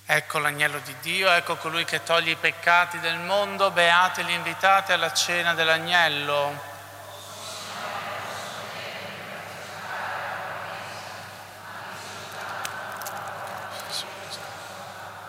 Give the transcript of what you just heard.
Ecco l'agnello di Dio, ecco colui che toglie i peccati del mondo, beati gli invitati alla cena dell'agnello.